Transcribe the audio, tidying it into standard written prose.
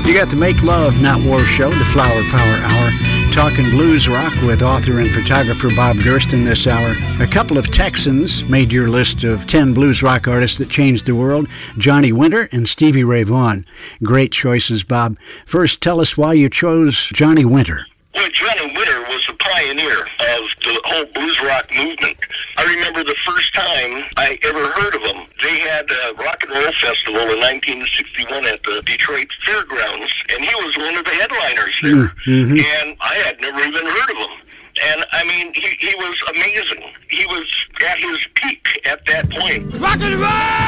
You got the Make Love, Not War show, the Flower Power Hour, talking blues rock with author and photographer Bob Gersten this hour. A couple of Texans made your list of 10 blues rock artists that changed the world, Johnny Winter and Stevie Ray Vaughan. Great choices, Bob. First, tell us why you chose Johnny Winter. Well, Johnny Winter was a pioneer of the whole blues rock movement. I remember the first time I ever heard of him. They had a rock and roll festival in 1961 at the Detroit Fairgrounds, and he was one of the headliners there. Mm-hmm. And I had never even heard of him. And, I mean, he was amazing. He was at his peak at that point. Rock and roll!